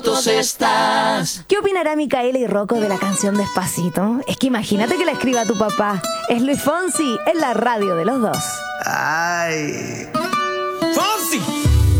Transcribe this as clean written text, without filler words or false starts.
Estás. ¿Qué opinará Micaela y Rocco de la canción Despacito? Es que imagínate que la escriba tu papá. Es Luis Fonsi en la radio de los dos. Ay.